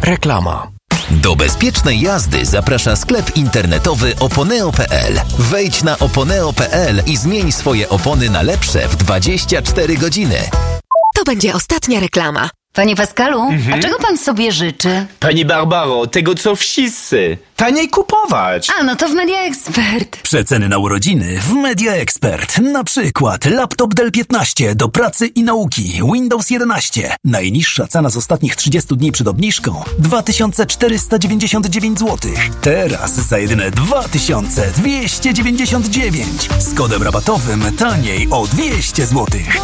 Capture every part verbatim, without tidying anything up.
Reklama. Do bezpiecznej jazdy zaprasza sklep internetowy oponeo kropka pe el. Wejdź na oponeo kropka pe el i zmień swoje opony na lepsze w dwadzieścia cztery godziny. To będzie ostatnia reklama. Panie Pascalu, Mhm. a czego pan sobie życzy? Pani Barbaro, tego co wszyscy. Taniej kupować. A, no to w Media Expert. Przeceny na urodziny w Media Expert. Na przykład laptop Dell piętnaście do pracy i nauki, Windows jedenaście. Najniższa cena z ostatnich trzydziestu dni przed obniżką dwa tysiące czterysta dziewięćdziesiąt dziewięć złotych. Teraz za jedyne dwa tysiące dwieście dziewięćdziesiąt dziewięć. Z kodem rabatowym taniej o dwieście złotych.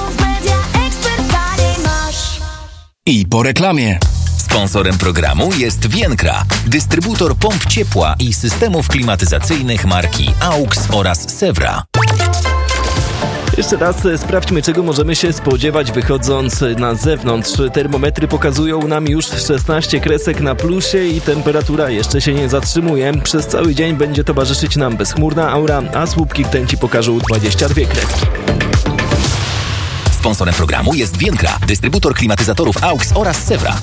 I po reklamie. Sponsorem programu jest Vienkra, dystrybutor pomp ciepła i systemów klimatyzacyjnych marki AUX oraz Sewra. Jeszcze raz sprawdźmy, czego możemy się spodziewać wychodząc na zewnątrz. Termometry pokazują nam już szesnaście kresek na plusie i temperatura jeszcze się nie zatrzymuje. Przez cały dzień będzie towarzyszyć nam bezchmurna aura, a słupki rtęci pokażą dwadzieścia dwie kreski. Sponsorem programu jest Vienkra, dystrybutor klimatyzatorów AUX oraz Sewra.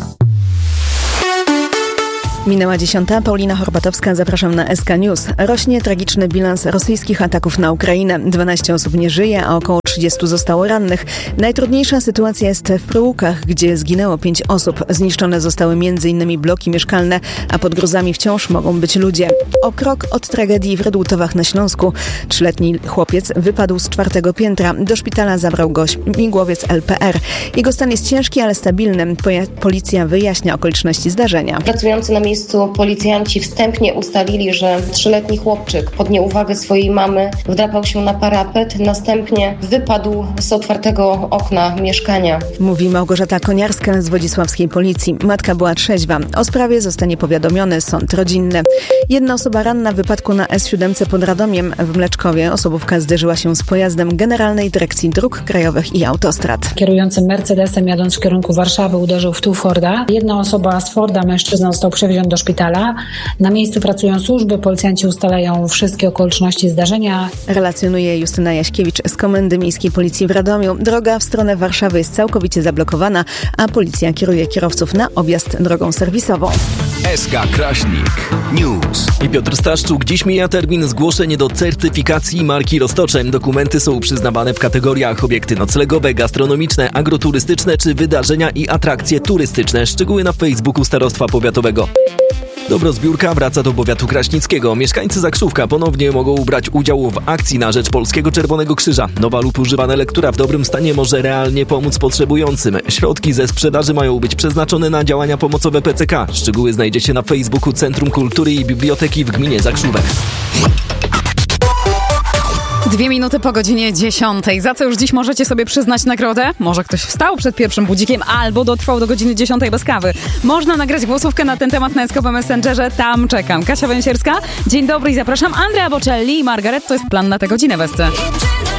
Minęła dziesiąta. Paulina Horbatowska, zapraszam na S K News. Rośnie tragiczny bilans rosyjskich ataków na Ukrainę. dwanaście osób nie żyje, a około trzydziestu zostało rannych. Najtrudniejsza sytuacja jest w Prołukach, gdzie zginęło pięć osób. Zniszczone zostały między innymi bloki mieszkalne, a pod gruzami wciąż mogą być ludzie. O krok od tragedii w Redłutowach na Śląsku. Trzyletni chłopiec wypadł z czwartego piętra. Do szpitala zabrał go śmigłowiec L P R. Jego stan jest ciężki, ale stabilny. Policja wyjaśnia okoliczności zdarzenia. Pracujący na miejscu policjanci wstępnie ustalili, że trzyletni chłopczyk pod nieuwagę swojej mamy wdrapał się na parapet, następnie wypadł z otwartego okna mieszkania. Mówi Małgorzata Koniarska z wodzisławskiej policji. Matka była trzeźwa. O sprawie zostanie powiadomiony sąd rodzinny. Jedna osoba ranna w wypadku na S siedem pod Radomiem w Mleczkowie. Osobówka zderzyła się z pojazdem Generalnej Dyrekcji Dróg Krajowych i Autostrad. Kierujący Mercedesem jadąc w kierunku Warszawy uderzył w tył Forda. Jedna osoba z Forda, mężczyzna, został przewieziony do szpitala. Na miejscu pracują służby, policjanci ustalają wszystkie okoliczności zdarzenia. Relacjonuje Justyna Jaśkiewicz z Komendy Miejskiej Policji w Radomiu. Droga w stronę Warszawy jest całkowicie zablokowana, a policja kieruje kierowców na objazd drogą serwisową. S K Kraśnik News. I Piotr Staszczuk. Dziś mija termin zgłoszeń do certyfikacji marki Roztocze. Dokumenty są przyznawane w kategoriach obiekty noclegowe, gastronomiczne, agroturystyczne czy wydarzenia i atrakcje turystyczne. Szczegóły na Facebooku Starostwa Powiatowego. Dobrozbiórka wraca do powiatu kraśnickiego. Mieszkańcy Zakrzówka ponownie mogą brać udział w akcji na rzecz Polskiego Czerwonego Krzyża. Nowa lub używana lektura w dobrym stanie może realnie pomóc potrzebującym. Środki ze sprzedaży mają być przeznaczone na działania pomocowe P C K. Szczegóły znajdziecie na Facebooku Centrum Kultury i Biblioteki w gminie Zakrzówek. Dwie minuty po godzinie dziesiątej. Za co już dziś możecie sobie przyznać nagrodę? Może ktoś wstał przed pierwszym budzikiem albo dotrwał do godziny dziesiątej bez kawy. Można nagrać głosówkę na ten temat na S K P Messengerze. Tam czekam. Kasia Węsierska, dzień dobry i zapraszam. Andrea Bocelli i Margaret, to jest plan na tę godzinę w S C.